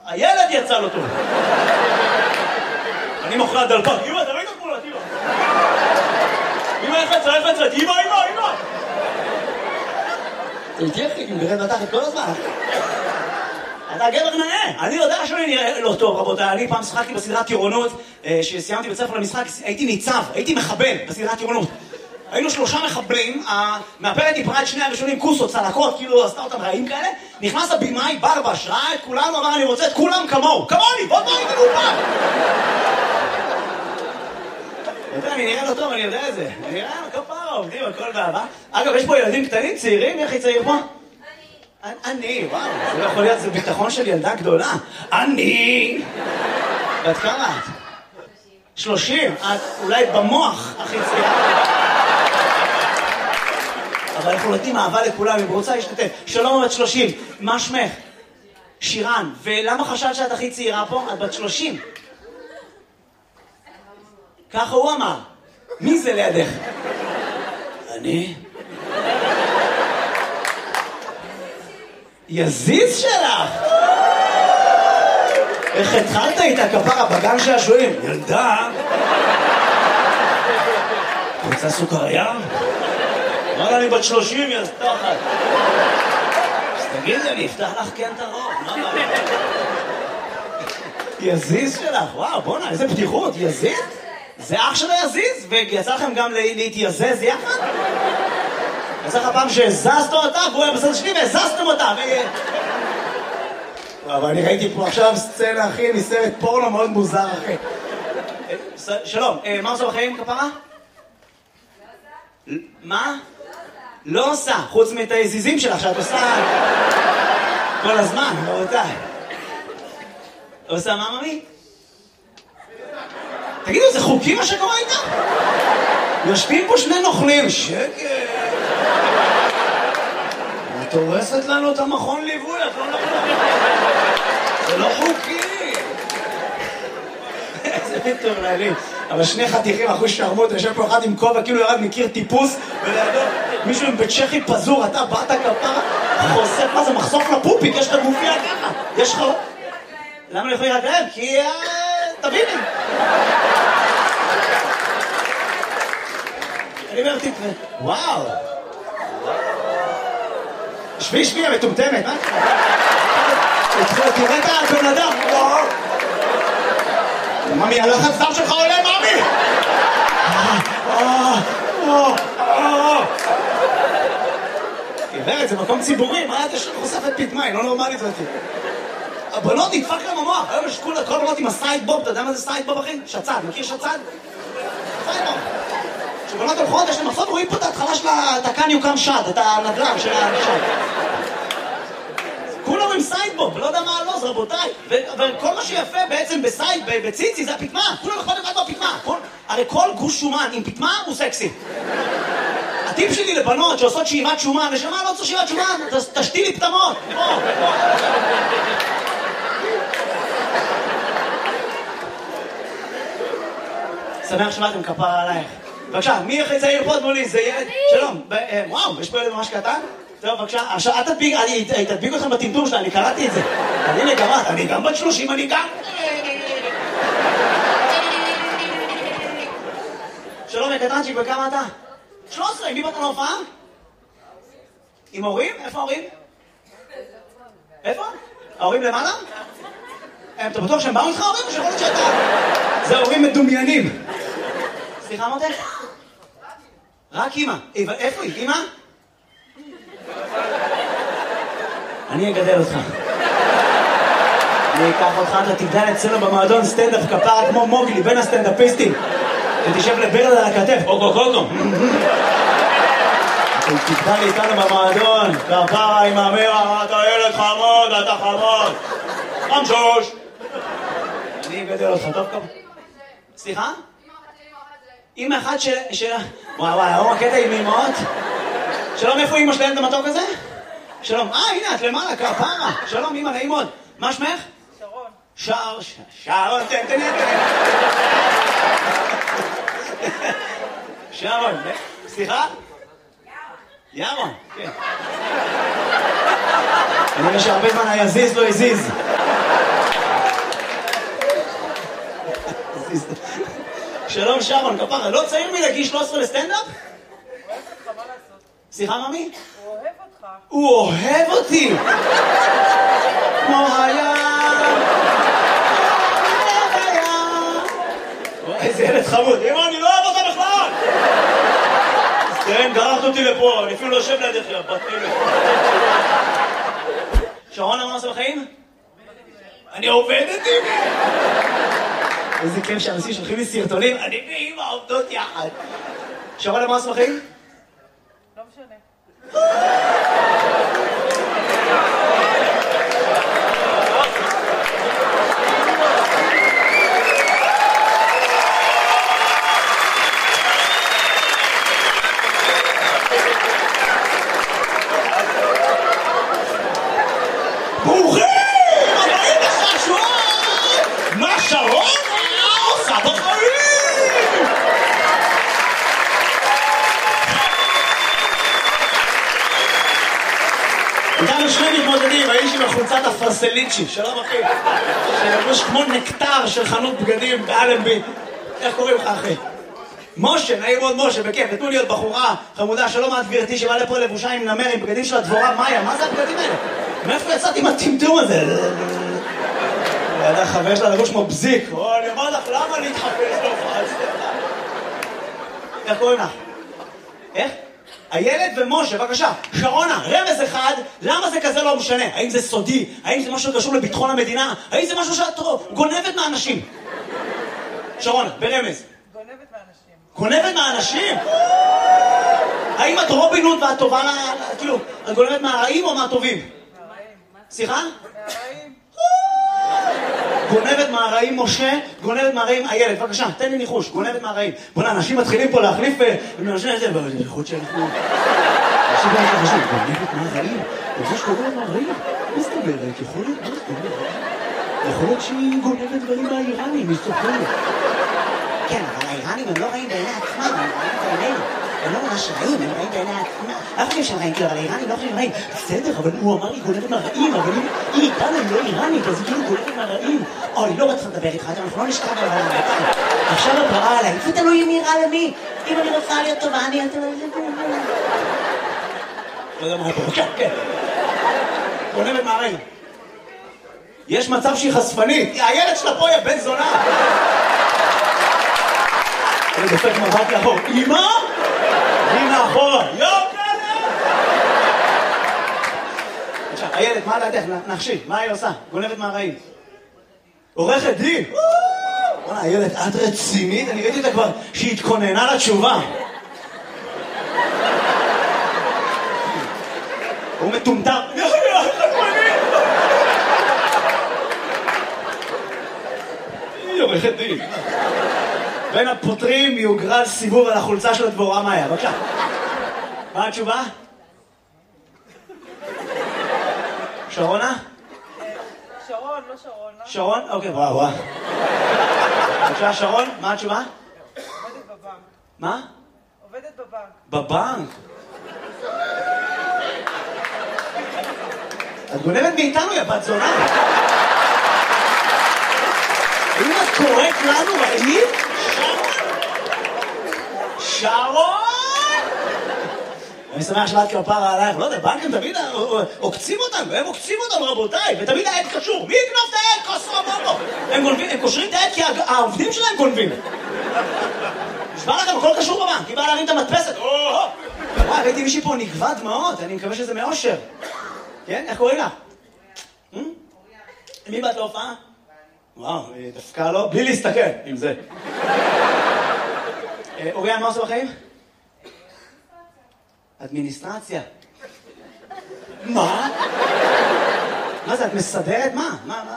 הילד יצא לו טוב. אני מוכרה דלפק, אמא, תראי את התמונות, אמא. אמא, איך יצאת? אמא. תלתי אחי, נראה בתחת כל הזמן. אתה גבר נאה. אני יודע שאני נראה לא טוב, רבותיי. אני פעם שחקתי בסדרת טירונות, שסיימתי בית ספר למשחק, הייתי ניצב, הייתי מחבל בסדרת טירונות. היינו 3 מחבלים, המאפרת דיברה את שני הראשונים, כוסות, צלקות, כאילו עשתה אותם רעים כאלה. נכנס הבימאי, ברבש, ראה את כולנו, אמר, אני רוצה את כולם כמוהו. כמוני, בוא תראי את הגופה. אני נראה לא טוב, אני יודע את זה. אני נראה כפרה, עובדים, הכל באהבה. אגב, יש פה ילדים קטנים, צעירים, איך היא צעיר פה? אני, וואו, זה לא יכול להיות, זה ביטחון של ילדה גדולה. אני! ואת כמה את? 30. את אולי במוח הכי צעירה. אבל אנחנו נותנים אהבה לכולם, אם רוצה להשתתף. שלום, בת 30. מה שמך? שירן. ולמה חשבת שאת הכי צעירה פה? את בת 30. ככה הוא אמר. מי זה לידך? אני? יזיז שלך! איך התחלת איתה כפרה בגן שעשועים? ילדה! רוצה סוכריה? אמרה אני בת 30, יא סתחת. אז תגידי, אני אפתח לך כן את הרוב. יזיז שלך, וואו, בוא'נה, איזה פתיחות, יזיז? זה אח שלו יזיז? ויצא לכם גם להתייזז יחד? יצא לך פעם שהזזת אותה, והוא היה בסדר שלי והזזתם אותה, אבל אני ראיתי פה עכשיו סצנה, אחי, מסרט פורנו מאוד מוזר, אחי. שלום, מה עושה בחיים, כפרה? מה? לא עושה, חוץ מאת היזיזים שלך שאת עושה כל הזמן, רבותיי. עושה מה, ממי? תגידו, זה חוקי מה שקורה איתה? יושבים פה 2 נוכלים, שקט. את הורסת לנו את המכון ליווי, את לא נוכלים. זה לא חוקי. איזה מטורללים. אבל 2 חתיכים, אחוז שרמות, יושב פה אחד עם כובע, כאילו ירד מכיר טיפוס, ולידו מישהו עם בית צ'כי פזור, אתה באת כפרה, חושף, מה זה, מחשוף לפופיק, יש לך גופיה ככה, יש לך... למה לא יכולים רגלם? כי... תביני. אני אומר, תקרא, וואו. שבי, המטומטמת, מה? תראה את הבן אדם, וואו. ממי, הלחץ דם שלך עולה, ממי! עברת, זה מקום ציבורי, מה את יש חושפת פתמה, היא לא נורמלית אותי. הבנות נדפק להם המוח, היום יש כל הבנות עם הסיידבוב, אתה יודע מה זה סיידבוב, אחי? שצד, מכיר שצד? סיידבוב. כשבנות הולכות, יש להם מחסות, רואים פה את ההתחלה של התקן יוקם שד, את הנדל"ן של השד. כולם עם סיידבוב, לא יודע מה הלוז, רבותיי. וכל מה שיפה בעצם בסייד, בציצי, זה הפתמה. כולם יכול לבד בפתמה. הרי כל גוש שומן עם פתמה הוא סקסי. הטיפ שלי לבנות שעושות שאיבת שומן, נשמה לא צריך שאיבת שומן, תשתי לי פתמות. שמח שבאתם כפרה עלייך. בבקשה, מי הכי צעיר פה תמולי? זה ילד? שלום. וואו, יש פה ילד ממש קטן? טוב, בבקשה. עכשיו, אני תדביק אתכם בטמטום שלה, אני קראתי את זה. הנה גם את, אני גם בת 30, אני גם... שלום, קטנצ'יק, וכמה אתה? 13, עם מי באת להופעה? עם הורים? איפה ההורים? איפה? ההורים למעלה? אתה בטוח שהם באו איתך ההורים או שיכול להיות שאתה... זה ההורים מדומיינים. סליחה, מותק? רק אמא. איפה היא? אמא? אני אגדל אותך. אני אקח אותך, אתה תגדל אצלנו במועדון סטנדאפ כפרה כמו מוגלי, בין הסטנדאפיסטים. ותשב לברד על הכתף, קוקו. תגדל איתנו במועדון, כפרה עם אמרה, אתה ילד חמוד, אתה חמוד. חמשוש. אני אגדל אותך, טוב כפרה. סליחה? אמא אחת של... וואי, הוא הקטע עם אמאות? שלום, איפה אמא שלהם את המתוק הזה? שלום, הנה, את למעלה, כפרה. שלום, אמא, נעים מאוד. מה שמך? שרון. שרון, תן. שרון, סליחה? ירון, כן. אני רואה שהרבה זמן היזיז לא הזיז. שלום שרון, כפרה, לא צעיר מלגיל 13 לסטנדאפ? הוא אוהב אותך, מה לעשות? סליחה, ממי? הוא אוהב אותך. הוא אוהב אותי! כמו הים! איזה ילד חמוד. אמא, אני לא אוהב אותה בכלל! אז כן, גררת אותי לפה, אני אפילו לא יושב לידך, בת אלה. שרון, מה עושה בחיים? אני עובדת עם מי? איזה כיף שאנשים שולחים לי סרטונים, אני ואמא עובדות יחד. שרון, מה עושה בחיים? לא משנה. ברוכים! הבאים לחשוב! מה שרון עושה בחיים? איתנו שני מתמודדים, האיש עם החולצת הפרסליצ'י, שלום אחי, שלבוש כמו נקטר של חנות בגדים באלנבי. איך קוראים לך אחי? משה, נעים מאוד משה, בכיף, נתנו לי עוד בחורה חמודה, שלום את גברתי שבאה לפה לבושה עם נמר, עם בגדים של הדבורה מאיה, מה זה הבגדים האלה? מאיפה יצאתי עם הטמטום הזה? חבר שלה לבוש כמו בזיק, אני אומר לך, למה להתחפש להופעה אצלך? איך קוראים לך? איך? הילד ומשה, בבקשה, שרונה, רמז אחד, למה זה כזה לא משנה? האם זה סודי? האם זה משהו שקשור לביטחון המדינה? האם זה משהו שאת גונבת מהאנשים? שרונה, ברמז. גונבת מאנשים. גונבת מהאנשים? האם את רובין הוד ואת טובה כאילו, את גונבת מהרעים או מהטובים? מהרעים. סליחה? מהרעים. גונבת מהרעים משה, גונבת מהרעים הילד, בבקשה, תן לי ניחוש, גונבת מהרעים. בוא'נה, אנשים מתחילים פה להחליף אנשים את זה, אבל יכול להיות שאנחנו... אנשים לא חשוב, גונבת מהרעים? יש גונבת מהרעים? מה זאת אומרת? יכול להיות שהיא גונבת דברים מהאיראנים, היא צוחקת. כן, אבל האיראנים הם לא רעים בעיני עצמם, הם רעים בעינינו. הם לא ממש רעים, הם רעים בעיני עצמם. אף חושב שהם רעים, כאילו, אבל האיראנים לא חושבים רעים. בסדר, אבל הוא אמר לי גונבת מהרעים, אבל אם היא איתנו, היא לא איראנית, אז היא כאילו גונבת מהרעים. אני לא רוצה לדבר איתך, אנחנו לא נשכב על העולם. עכשיו את רעה עליי, זה תלוי אם נראה למי. אם אני רוצה להיות טובה, אני... לא יודע מה פה, כן. גונבת מהרעים. יש מצב שהיא חשפנית. הילד שלה פה היא בן זונה. אני דופק מבט לאחור. אמא? הנה אחורה. עכשיו, הילד, מה לדעתך? נחשי, מה היא עושה? גונבת מהרעים. עורכת דין. וואלה, הילד, את רצינית? אני ראיתי אותה כבר שהיא התכוננה לתשובה. הוא מטומטם. היא עורכת דין. בין הפותרים יוגרל סיבוב על החולצה של הדבורה מאיה. בבקשה. מה התשובה? שרונה? שרון, לא שרון. שרון? אוקיי, וואו. בבקשה, שרון, מה התשובה? עובדת בבנק. מה? עובדת בבנק. בבנק? את גונבת מאיתנו, יא בת זונה. אם את קוראת לנו רעים? שרון! אני שמח שבאת כפרה עלייך, לא יודע, בנקים תמיד עוקצים אותנו, הם עוקצים אותנו רבותיי, ותמיד העד קשור. מי יקנוב את העד? כוסו הבובו. הם קושרים את העד כי העובדים שלהם גונבים. נשמע לכם, הכל קשור בבנק, היא באה להרים את המדפסת. וואי, ראיתי מישהי פה נגבה דמעות, אני מקווה שזה מאושר. כן? איך קוראים לה? מי באת להופעה? וואו, דווקא לא, בלי להסתכל, עם זה. אוריאן, מה עושה בחיים? אדמיניסטרציה. מה? מה זה, את מסדרת? מה?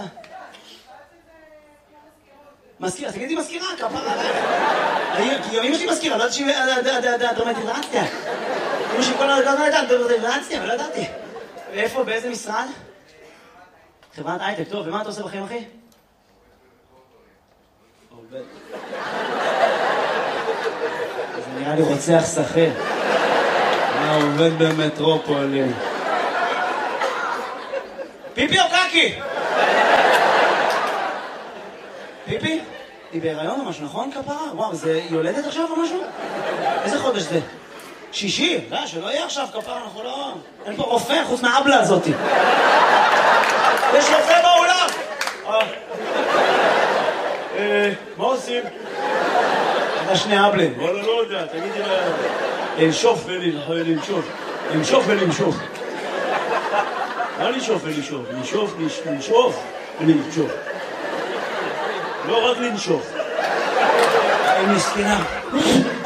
מזכירה, תגידי מזכירה, כפרה עליך. כי גם אמא שלי מזכירה, לא יודעת שהיא דרמטיזציה. אמא שלי כל הזמן הייתה דרמטיזציה, אבל לא ידעתי. ואיפה, באיזה משרד? חברת הייטק, טוב, ומה אתה עושה בחיים, אחי? עובד. זה נראה לי רוצח שכיר. מה עובד במטרופולין? פיפי או קקי? פיפי? היא בהיריון או משהו, נכון כפרה? וואו, היא יולדת עכשיו או משהו? איזה חודש זה? שישי? לא, שלא יהיה עכשיו כפרה, אנחנו לא... אין פה רופא חוץ מהאבלה הזאתי. יש רופא באולם! מה עושים? אתה שני אבלים. וואלה, לא יודע, תגידי לה... לנשוף ולנשוף. לנשוף ולנשוף. לא לנשוף ולנשוף. לנשוף ולנשוף. לא רק לנשוף. היא מסכנה.